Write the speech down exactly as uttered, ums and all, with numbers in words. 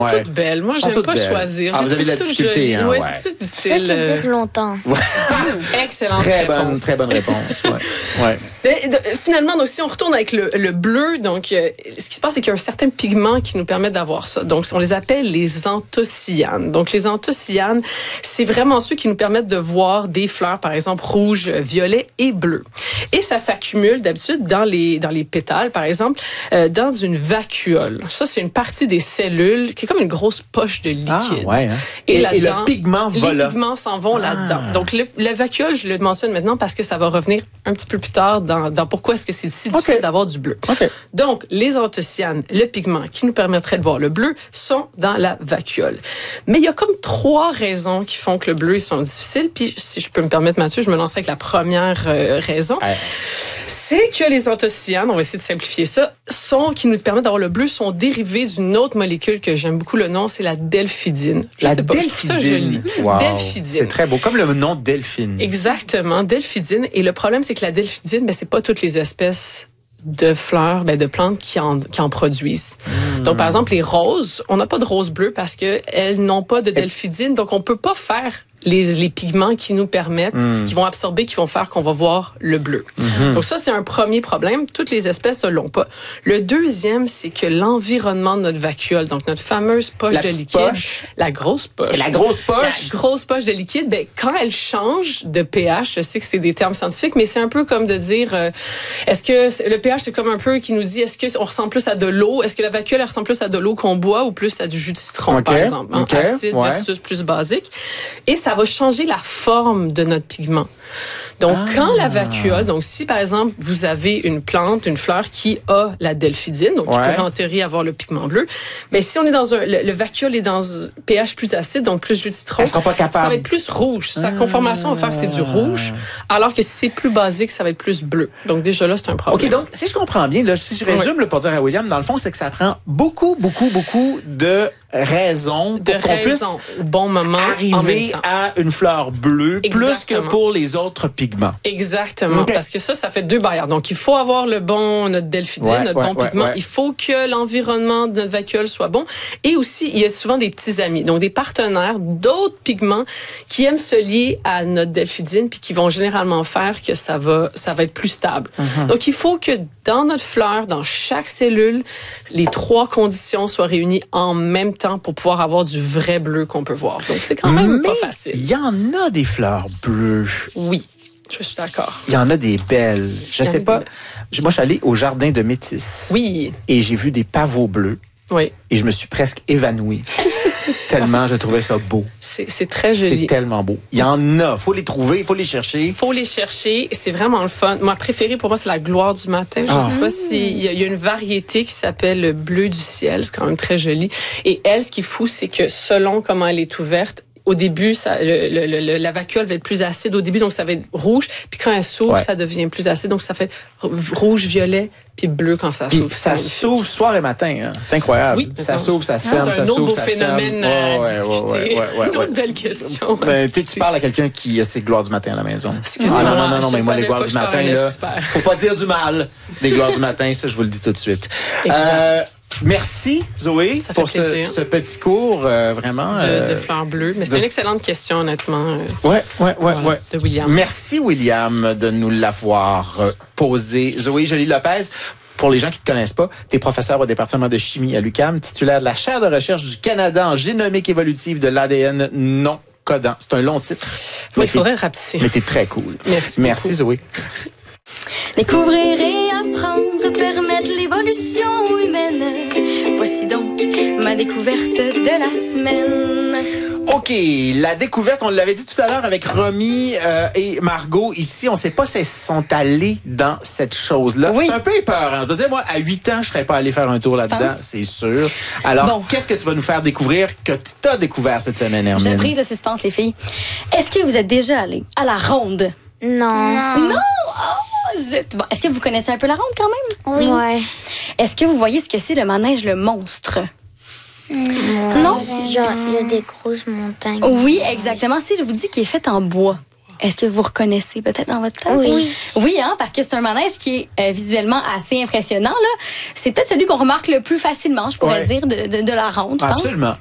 Ouais. Toutes belles. Moi, j'aime pas belles. choisir. Ah, vous avez de la difficulté. Hein, oui, ouais. c'est difficile. C'est ça qui dure longtemps. Ouais. Excellente très réponse. Bonne, très bonne réponse. Ouais. Ouais. Et, de, finalement, donc, si on retourne avec le, le bleu, donc, euh, ce qui se passe, c'est qu'il y a un certain pigment qui nous permet d'avoir ça. Donc, on les appelle les anthocyanes. Donc, les anthocyanes, c'est vraiment ceux qui nous permettent de voir des fleurs, par exemple, rouges, violets et bleus. Et ça s'accumule d'habitude dans les, dans les pétales, par exemple, euh, dans une vacuole. Ça, c'est une partie des cellules qui est comme une grosse poche de liquide. Ah, ouais, hein? Et, et, là-dedans, et le pigment va les là. pigments s'en vont ah. là-dedans. Donc, le, la vacuole, je le mentionne maintenant parce que ça va revenir un petit peu plus tard dans, dans pourquoi est-ce que c'est si difficile okay. d'avoir du bleu. Okay. Donc, les anthocyanes, le pigment qui nous permettrait de voir le bleu, sont dans la vacuole. Mais il y a comme trois raisons qui font que le bleu, ils sont difficiles. Puis, si je peux me permettre, Mathieu, je me lancerai avec la première euh, raison. Ouais. C'est que les anthocyanes, on va essayer de simplifier ça, sont, qui nous permettent d'avoir le bleu, sont dérivés d'une autre molécule que j'aime beaucoup le nom, c'est la delphidine. Je la sais pas, delphidine. Je trouve ça joli. Wow. Delphidine. C'est très beau, comme le nom Delphine. Exactement, delphidine. Et le problème, c'est que la delphidine, ben, c'est pas toutes les espèces de fleurs, ben, de plantes qui en, qui en produisent. Mmh. Donc, par exemple, les roses, on n'a pas de roses bleues parce qu'elles n'ont pas de delphidine, donc on peut pas faire les, les pigments qui nous permettent, mmh. qui vont absorber, qui vont faire qu'on va voir le bleu. Mmh. Donc ça, c'est un premier problème. Toutes les espèces ne l'ont pas. Le deuxième, c'est que l'environnement de notre vacuole, donc notre fameuse poche la de liquide, poche. la grosse poche. La grosse poche. La grosse poche de liquide, ben, quand elle change de pH, je sais que c'est des termes scientifiques, mais c'est un peu comme de dire, euh, est-ce que le pH, c'est comme un peu qui nous dit, est-ce qu'on ressemble plus à de l'eau? Est-ce que la vacuole, elle ressemble plus à de l'eau qu'on boit ou plus à du jus de citron, okay. par exemple? Hein, okay. Acide ouais. versus plus basique. Et ça va changer la forme de notre pigment. Donc, ah. quand la vacuole, donc si par exemple vous avez une plante, une fleur qui a la delphidine, donc ouais. qui pourrait en théorie avoir le pigment bleu, mais si on est dans un, le, le vacuole est dans un pH plus acide, donc plus jus de citron, elle sera pas capable. Ça va être plus rouge. Sa ah. conformation va faire que c'est du rouge, alors que si c'est plus basique, ça va être plus bleu. Donc déjà là, c'est un problème. OK, donc si je comprends bien, là, si je résume ouais. le pour dire à William, dans le fond, c'est que ça prend beaucoup, beaucoup, beaucoup de raisons pour de qu'on puisse au bon moment, arriver à une fleur bleue Exactement. plus que pour les autres pigments. Exactement, okay. parce que ça, ça fait deux barrières. Donc, il faut avoir le bon, notre delphidine, ouais, notre ouais, bon ouais, pigment. Ouais. Il faut que l'environnement de notre vacuole soit bon. Et aussi, il y a souvent des petits amis, donc des partenaires, d'autres pigments qui aiment se lier à notre delphidine puis qui vont généralement faire que ça va, ça va être plus stable. Mm-hmm. Donc, il faut que dans notre fleur, dans chaque cellule, les trois conditions soient réunies en même temps pour pouvoir avoir du vrai bleu qu'on peut voir. Donc, c'est quand même Mais pas facile. Il y en a des fleurs bleues. Oui. Je suis d'accord. Il y en a des belles. Je sais pas. Moi, je suis allée au jardin de Métis. Oui. Et j'ai vu des pavots bleus. Oui. Et je me suis presque évanouie. Tellement je trouvais ça beau. C'est, c'est très joli. C'est tellement beau. Il y en a. Faut les trouver, il faut les chercher. Il faut les chercher. C'est vraiment le fun. Ma préférée pour moi, c'est la gloire du matin. Je ne ah. sais pas s'il y, y a une variété qui s'appelle le bleu du ciel. C'est quand même très joli. Et elle, ce qui est fou, c'est que selon comment elle est ouverte, au début, ça, le, le, le, la vacuole va être plus acide au début, donc ça va être rouge. Puis quand elle s'ouvre, ouais. ça devient plus acide, donc ça fait rouge, violet, puis bleu quand ça s'ouvre. Puis ça s'ouvre soir et matin. Hein. C'est incroyable. Oui, ça s'ouvre, ça se ferme, ah, ça s'ouvre, ça se ferme. C'est un autre beau phénomène à ouais, discuter. Ouais, ouais, ouais, Une autre belle question. Ben, tu parles à quelqu'un qui a ses gloires du matin à la maison. Excusez-moi. Ah, non, non, non, non mais moi, les gloires du du matin, là, faut pas dire du mal. Les gloires du matin, ça, je vous le dis tout de suite. Exact. Euh, Merci, Zoé, ça pour ce, ce petit cours, euh, vraiment. De, euh, de fleurs bleues. Mais c'est de... une excellente question, honnêtement. Euh, ouais, ouais, ouais, voilà, ouais. De William. Merci, William, de nous l'avoir posé. Zoé Joly-Lopez, pour les gens qui ne te connaissent pas, tu es professeur au département de chimie à l'U Q A M, titulaire de la chaire de recherche du Canada en génomique évolutive de l'A D N non codant. C'est un long titre. Oui, il faudrait rapetisser. Mais t'es très cool. Merci. Merci, Zoé. Merci. Découvrir et apprendre, permettre l'évolution humaine. Voici donc ma découverte de la semaine. OK, la découverte, on l'avait dit tout à l'heure avec Romy euh, et Margot. Ici, on ne sait pas s'ils sont allés dans cette chose-là. Oui. C'est un peu épeurant. Je dois dire, moi, à huit ans, je ne serais pas allé faire un tour là-dedans, c'est sûr. Alors, bon. Qu'est-ce que tu vas nous faire découvrir que tu as découvert cette semaine, Hermine? Je brise le suspense, les filles. Est-ce que vous êtes déjà allés à la ronde? Non. Non? Non? Oh, zut. Bon, est-ce que vous connaissez un peu la ronde quand même? Oui. Ouais. Est-ce que vous voyez ce que c'est le manège le monstre? Mmh. Non? Genre, il y a des grosses montagnes. Oui, exactement. Si je vous dis qu'il est fait en bois. Est-ce que vous reconnaissez peut-être dans votre tête? Oui. Oui, hein, parce que c'est un manège qui est euh, visuellement assez impressionnant. Là. C'est peut-être celui qu'on remarque le plus facilement, je pourrais Ouais. dire, de, de, de la ronde, je pense. Absolument.